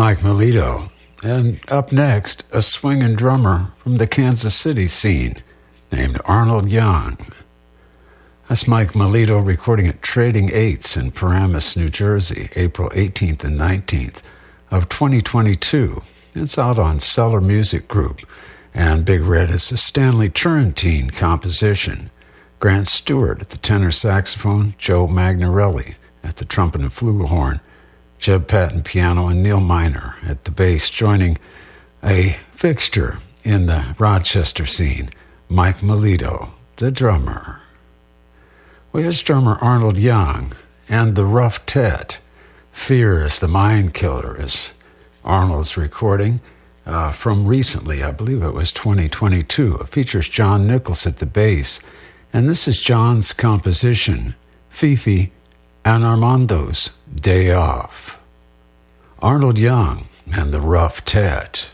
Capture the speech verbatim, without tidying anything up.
Mike Melito. And up next, a swinging drummer from the Kansas City scene named Arnold Young. That's Mike Melito recording at Trading Eights in Paramus, New Jersey, April eighteenth and nineteenth of twenty twenty-two. It's out on Cellar Music Group, and Big Red is a Stanley Turrentine composition. Grant Stewart at the tenor saxophone, Joe Magnarelli at the trumpet and flugelhorn, Jeb Patton piano, and Neil Miner at the bass, joining a fixture in the Rochester scene, Mike Melito, the drummer. Well, here's drummer Arnold Young and the Rough Tet. Fear is the Mind Killer is Arnold's recording uh, from recently, I believe it was twenty twenty-two. It features John Nichols at the bass, and this is John's composition, Fifi and Armando's Day Off. Arnold Young and the Rough Tet.